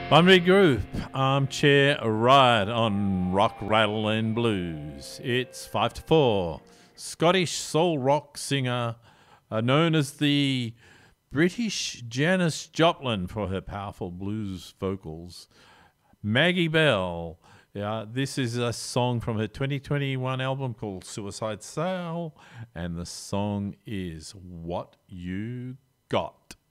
Bunbury Group, Armchair Ride on Rock, Rattle and Blues. It's 5 to 4. Scottish soul rock singer known as the British Janis Joplin for her powerful blues vocals. Maggie Bell. Yeah, this is a song from her 2021 album called Suicide Soul, and the song is What You Got.